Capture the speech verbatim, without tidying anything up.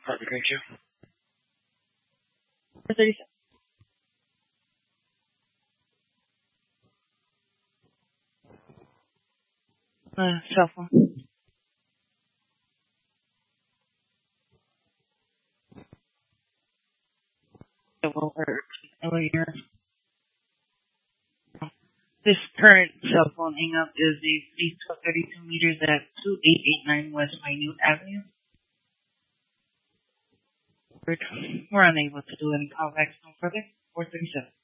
Copy, thank you. four thirty-seven. Uh, cell phone. It will work earlier. This current cell phone hang up is a C twelve thirty-two meters at two eight eight nine West Minute Avenue. We're, we're unable to do any callbacks no further. four thirty-seven.